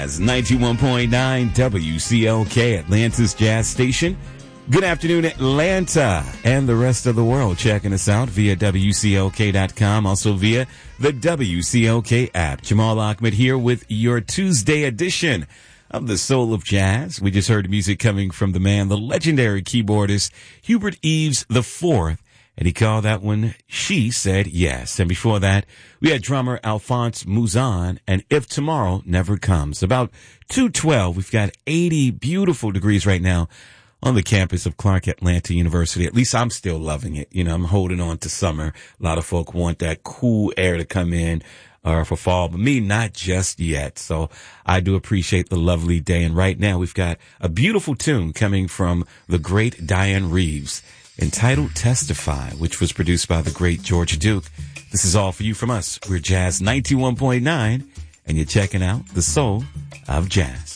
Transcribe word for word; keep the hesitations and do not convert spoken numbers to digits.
As ninety-one point nine W C L K, Atlanta's Jazz Station. Good afternoon, Atlanta and the rest of the world. Checking us out via W C L K dot com, also via the W C L K app. Jamal Ahmed here with your Tuesday edition of the Soul of Jazz. We just heard music coming from the man, the legendary keyboardist Hubert Eaves the fourth, and he called that one She Said Yes. And before that, we had drummer Alphonse Mouzon and If Tomorrow Never Comes. About two twelve, we've got eighty beautiful degrees right now on the campus of Clark Atlanta University. At least I'm still loving it. You know, I'm holding on to summer. A lot of folk want that cool air to come in uh, for fall, but me, not just yet. So I do appreciate the lovely day. And right now we've got a beautiful tune coming from the great Diane Reeves entitled Testify, which was produced by the great George Duke. This is all for you from us. We're Jazz ninety-one point nine, and you're checking out the Soul of Jazz.